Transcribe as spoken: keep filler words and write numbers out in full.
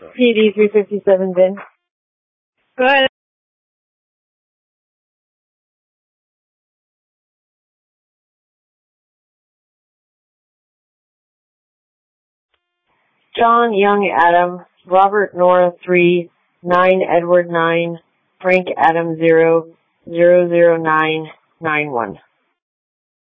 P D three fifty-seven, Vin. Go ahead. John Young Adam, Robert Nora three, nine Edward nine, Frank Adam zero, zero zero nine, nine one.